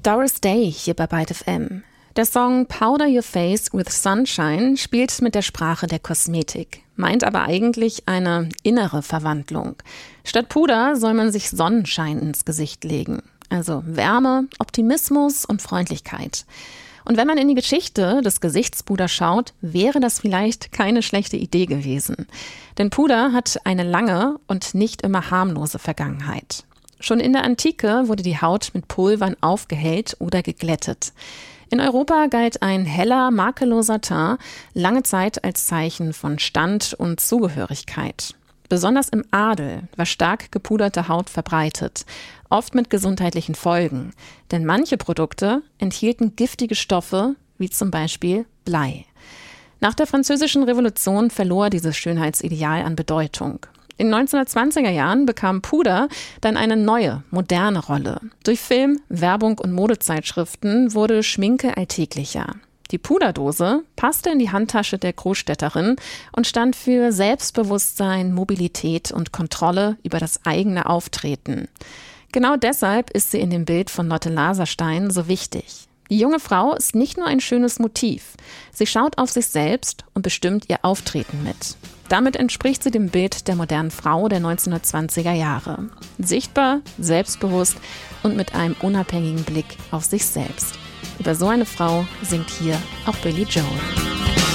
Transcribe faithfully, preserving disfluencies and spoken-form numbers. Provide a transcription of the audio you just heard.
Doris Day hier bei Byte F M. Der Song Powder Your Face with Sunshine spielt mit der Sprache der Kosmetik, meint aber eigentlich eine innere Verwandlung. Statt Puder soll man sich Sonnenschein ins Gesicht legen. Also Wärme, Optimismus und Freundlichkeit. Und wenn man in die Geschichte des Gesichtspuder schaut, wäre das vielleicht keine schlechte Idee gewesen. Denn Puder hat eine lange und nicht immer harmlose Vergangenheit. Schon in der Antike wurde die Haut mit Pulvern aufgehellt oder geglättet. In Europa galt ein heller, makelloser Teint lange Zeit als Zeichen von Stand und Zugehörigkeit. Besonders im Adel war stark gepuderte Haut verbreitet, oft mit gesundheitlichen Folgen. Denn manche Produkte enthielten giftige Stoffe, wie zum Beispiel Blei. Nach der Französischen Revolution verlor dieses Schönheitsideal an Bedeutung. In den neunzehnhundertzwanziger Jahren bekam Puder dann eine neue, moderne Rolle. Durch Film, Werbung und Modezeitschriften wurde Schminke alltäglicher. Die Puderdose passte in die Handtasche der Großstädterin und stand für Selbstbewusstsein, Mobilität und Kontrolle über das eigene Auftreten. Genau deshalb ist sie in dem Bild von Lotte Laserstein so wichtig. Die junge Frau ist nicht nur ein schönes Motiv. Sie schaut auf sich selbst und bestimmt ihr Auftreten mit. Damit entspricht sie dem Bild der modernen Frau der neunzehnhundertzwanziger Jahre. Sichtbar, selbstbewusst und mit einem unabhängigen Blick auf sich selbst. Über so eine Frau singt hier auch Billy Joel.